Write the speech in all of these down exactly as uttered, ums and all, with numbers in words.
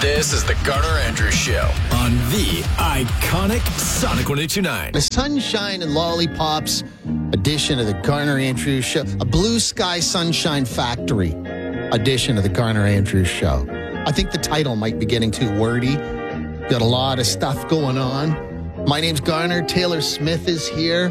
This is the Garner Andrews Show on the iconic Sonic one eight two nine. The Sunshine and Lollipops edition of the Garner Andrews Show. A Blue Sky Sunshine Factory edition of the Garner Andrews Show. I think the title might be getting too wordy. Got a lot of stuff going on. My name's Garner. Taylor Smith is here.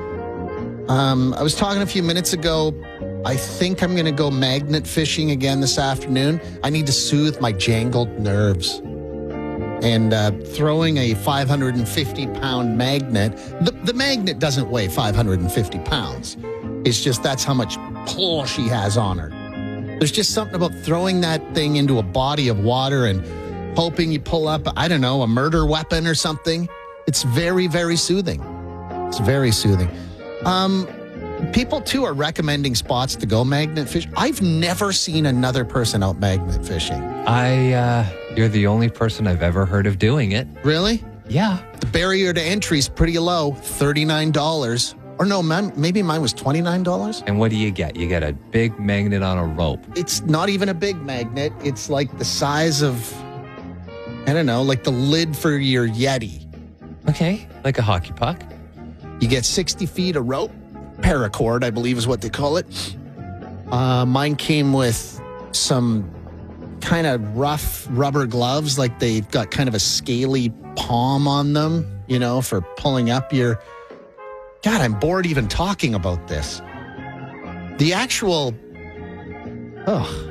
Um, I was talking a few minutes ago. I think I'm going to go magnet fishing again this afternoon. I need to soothe my jangled nerves. And uh, throwing a five hundred fifty pound magnet, the, the magnet doesn't weigh five hundred fifty pounds. It's just that's how much pull she has on her. There's just something about throwing that thing into a body of water and hoping you pull up, I don't know, a murder weapon or something. It's very, very soothing. It's very soothing. Um... People, too, are recommending spots to go magnet fish. I've never seen another person out magnet fishing. I, uh, you're the only person I've ever heard of doing it. Really? Yeah. The barrier to entry is pretty low, thirty-nine dollars. Or no, man, maybe mine was twenty-nine dollars. And what do you get? You get a big magnet on a rope. It's not even a big magnet. It's like the size of, I don't know, like the lid for your Yeti. Okay, like a hockey puck. You get sixty feet of rope. Paracord, I believe is what they call it. Uh, mine came with some kind of rough rubber gloves, like they've got kind of a scaly palm on them, you know, for pulling up your... God, I'm bored even talking about this. The actual... Oh.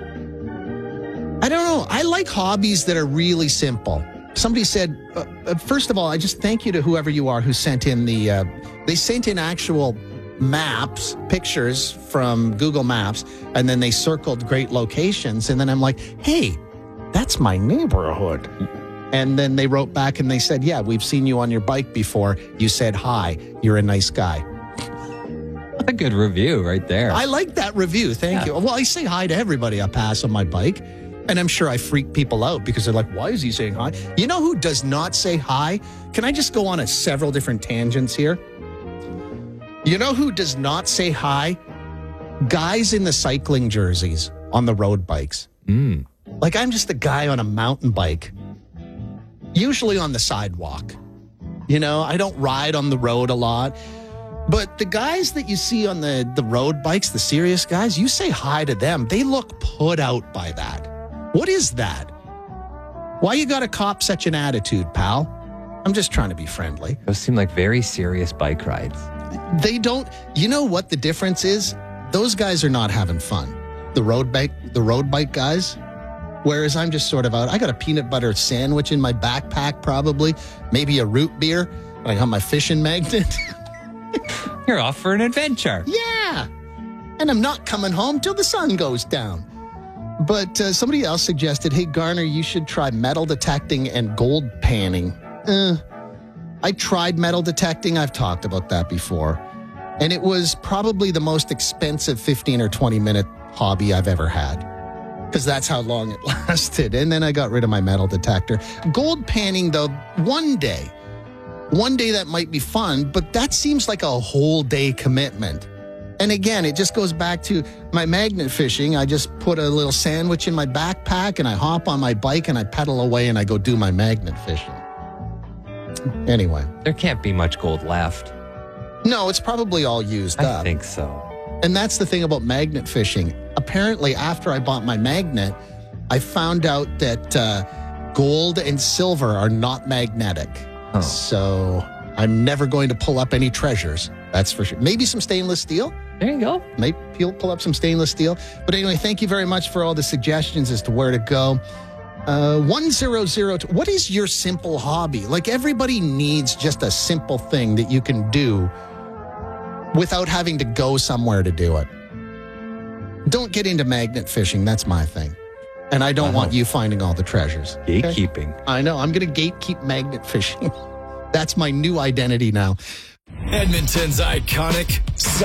I don't know. I like hobbies that are really simple. Somebody said, uh, first of all, I just thank you to whoever you are who sent in the... Uh, they sent in actual... maps, pictures from Google Maps, and then they circled great locations. And then I'm like, hey, that's my neighborhood. And then they wrote back and they said, yeah, we've seen you on your bike before. You said hi. You're a nice guy. A good review right there. I like that review. Thank yeah. you. Well, I say hi to everybody I pass on my bike. And I'm sure I freak people out because they're like, why is he saying hi? You know who does not say hi? Can I just go on a several different tangents here? You know who does not say hi? Guys in the cycling jerseys on the road bikes. Mm. Like, I'm just a guy on a mountain bike, usually on the sidewalk. You know, I don't ride on the road a lot. But the guys that you see on the, the road bikes, the serious guys, you say hi to them. They look put out by that. What is that? Why you got to cop such an attitude, pal? I'm just trying to be friendly. Those seem like very serious bike rides. They don't, you know what the difference is? Those guys are not having fun. The road bike, the road bike guys. Whereas I'm just sort of out, I got a peanut butter sandwich in my backpack, probably, maybe a root beer. I got my fishing magnet. You're off for an adventure. Yeah. And I'm not coming home till the sun goes down. But uh, somebody else suggested, hey, Garner, you should try metal detecting and gold panning. Uh, I tried metal detecting. I've talked about that before. And it was probably the most expensive fifteen or twenty minute hobby I've ever had. Because that's how long it lasted. And then I got rid of my metal detector. Gold panning, though, one day. One day that might be fun, but that seems like a whole day commitment. And again, it just goes back to my magnet fishing. I just put a little sandwich in my backpack and I hop on my bike and I pedal away and I go do my magnet fishing. Anyway. There can't be much gold left. No, it's probably all used I up. I think so. And that's the thing about magnet fishing. Apparently, after I bought my magnet, I found out that uh, gold and silver are not magnetic. Oh. So I'm never going to pull up any treasures. That's for sure. Maybe some stainless steel. There you go. Maybe you'll pull up some stainless steel. But anyway, thank you very much for all the suggestions as to where to go. Uh, one zero zero two. What is your simple hobby? Like, everybody needs just a simple thing that you can do without having to go somewhere to do it. Don't get into magnet fishing. That's my thing. And I don't Wow. want you finding all the treasures. Gatekeeping. Okay? I know. I'm going to gatekeep magnet fishing. That's my new identity now. Edmonton's iconic